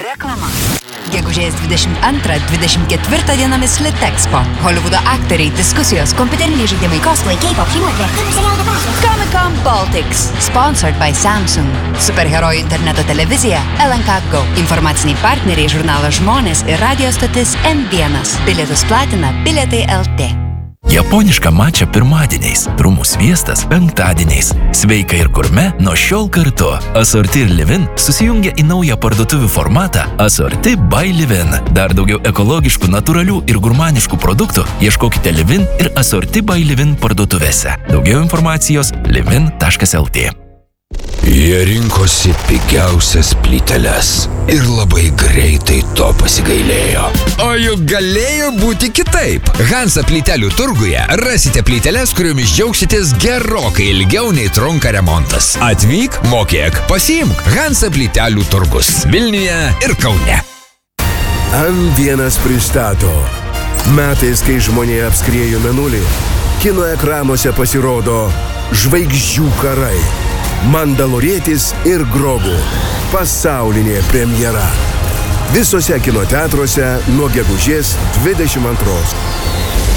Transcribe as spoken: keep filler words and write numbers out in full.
Reklama. Gegužės dvidešimt antrą dvidešimt ketvirtą dienomis Litexpo. Holivudo aktoriai, diskusijos, kompiuteriniai žaidimai. Cosplay, K-pop, humor, filmų serialų pasakos. Comic-Con Baltics. Sponsored by Samsung. Superherojų interneto televizija L N K Go. Informaciniai partneriai žurnalas Žmonės ir radio stotis M vienas. Bilietus platina Bilietai L T. Japonišką mačą pirmadieniais, trumų sviestas penktadieniais. Sveika ir gurme nuo šiol kartu. Asorti ir Livin susijungia į naują parduotuvių formatą Asorti by Livin. Dar daugiau ekologiškų, natūralių ir gurmaniškų produktų ieškokite Livin ir Asorti by Livin parduotuvėse. Daugiau informacijos livin taškas el tė. Jie rinkosi pigiausias plyteles ir labai greitai to pasigailėjo. O juk galėjo būti kitaip. Hansa plytelių turguje rasite plyteles, kuriomis džiaugsitės gerokai ilgiau nei trunka remontas. Atvyk, mokėk, pasiimk. Hansa plytelių turgus Vilniuje ir Kaune. M vienas pristato. Metais, kai žmonija apskriejo mėnulį, kino ekranuose pasirodo Žvaigždžių karai. Mandalorietis ir Grogu. Pasaulinė premjera. Visose kinoteatruose nuo gegužės dvidešimt antros.